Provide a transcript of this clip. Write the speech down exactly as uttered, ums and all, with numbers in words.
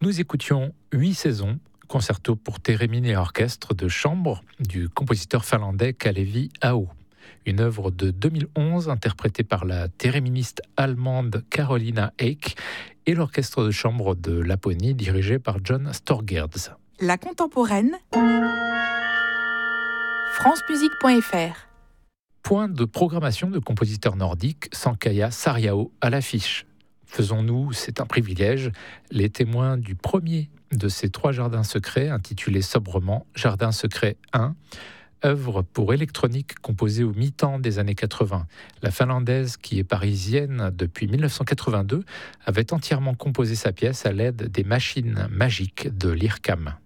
Nous écoutions huit saisons, concerto pour thérémine et orchestre de chambre du compositeur finlandais Kalevi Aho. Une œuvre de deux mille onze interprétée par la théréministe allemande Carolina Eyck et l'orchestre de chambre de Laponie dirigé par John Storgerds. La contemporaine, francemusique point f r. Point de programmation de compositeurs nordiques, Sankaja Sarjao à l'affiche. Faisons-nous, c'est un privilège, les témoins du premier de ces trois jardins secrets, intitulé sobrement Jardin secret un, œuvre pour électronique composée au mi-temps des années quatre-vingts. La Finlandaise, qui est parisienne depuis dix-neuf cent quatre-vingt-deux, avait entièrement composé sa pièce à l'aide des machines magiques de l'I R C A M.